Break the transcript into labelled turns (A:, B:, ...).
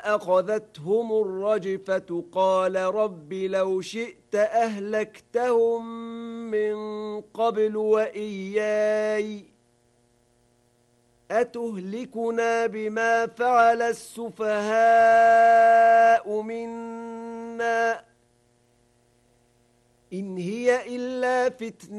A: أخذتهم الرجفة قال رب لو شئت أهلكتهم من قبل وإياي أتهلكنا بما فعل السفهاء منا إن هي إلا فتنة